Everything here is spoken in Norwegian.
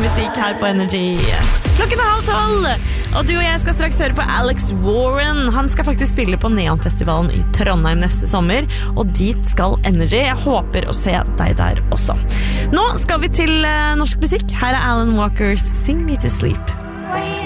musikk her på Energy. Klokken 11:30, og du og jeg skal straks høre på Alex Warren. Han skal faktisk spille på Neonfestivalen i Trondheim neste sommer, og dit skal Energy. Jeg håper å se deg der også. Nå skal vi til norsk musikk. Her er Alan Walkers Sing Me to Sleep.